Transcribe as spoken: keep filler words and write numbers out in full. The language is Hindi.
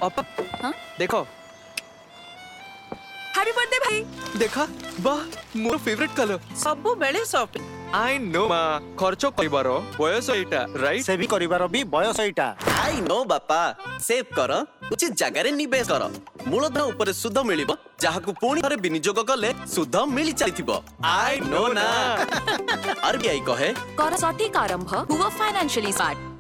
अपा हाँ? देखो हैप्पी बर्थडे भाई। देखा वाह मोर फेवरेट कलर सबु बेले शॉपिंग आई नो मा खर्च करिबार बयस एटा राइट से भी करिबार भी बयस एटा आई नो बापा सेव कर उचित जगह रे निवेश कर मूलधन ऊपर सुध मिलिबो जहाकू पुणी थरे विनियोग कले सुध मिली चालिथिबो आई नो ना आरबीआई कहे कर सटीक आरंभ हुआ फाइनेंशियली स्मार्ट।